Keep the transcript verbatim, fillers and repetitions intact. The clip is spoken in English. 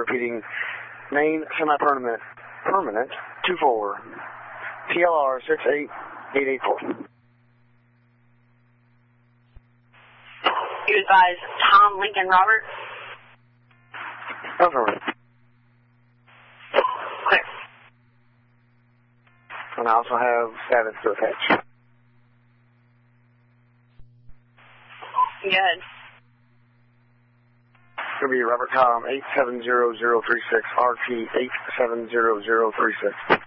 repeating, main semi-permanent, permanent, two four, T L R six eight eight eight four. You advise Tom Lincoln Robert? Affirmative. Clear. And I also have status to attach. Good. It's going to be Robert Tom eight seven zero zero three six, R T eight seven zero zero three six.